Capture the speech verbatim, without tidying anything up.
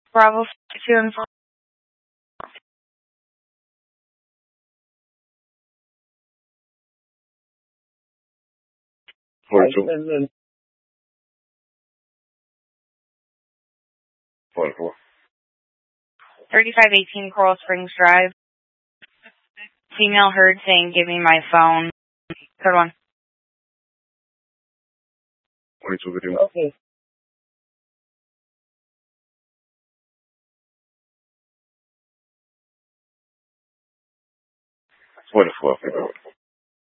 Bravo two and four. forty-two. forty-four. thirty-five eighteen Coral Springs Drive. Female heard saying, give me my phone. Third one. twenty-two fifty-one. Okay. twenty-four fifty-one.